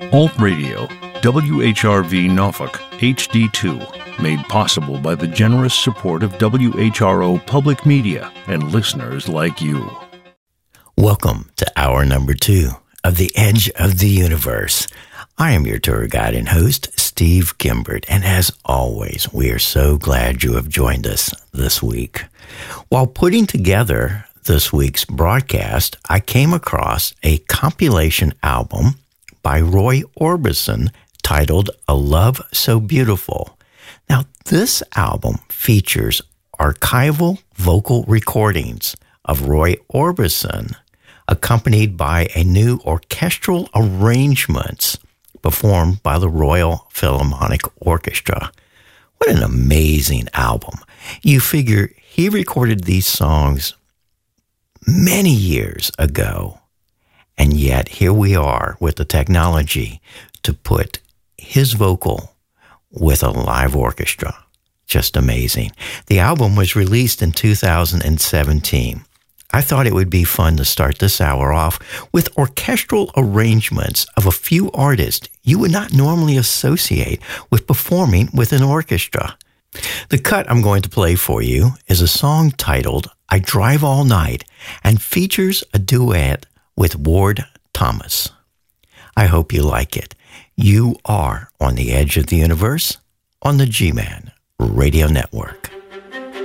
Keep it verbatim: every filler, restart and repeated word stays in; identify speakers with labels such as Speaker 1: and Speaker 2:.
Speaker 1: Alt Radio, W H R V Norfolk, H D two, made possible by the generous support of W H R O Public Media and listeners like you.
Speaker 2: Welcome to hour number two of The Edge of the Universe. I am your tour guide and host, Steve Kimbert, and as always, we are so glad you have joined us this week. While putting together this week's broadcast, I came across a compilation album by Roy Orbison titled A Love So Beautiful. Now, this album features archival vocal recordings of Roy Orbison, accompanied by a new orchestral arrangements performed by the Royal Philharmonic Orchestra. What an amazing album. You figure he recorded these songs many years ago, and yet here we are with the technology to put his vocal with a live orchestra. Just amazing. The album was released in two thousand seventeen. I thought it would be fun to start this hour off with orchestral arrangements of a few artists you would not normally associate with performing with an orchestra. The cut I'm going to play for you is a song titled I Drive All Night and features a duet with Ward Thomas. I hope you like it. You are on the Edge of the Universe on the G-Man Radio Network.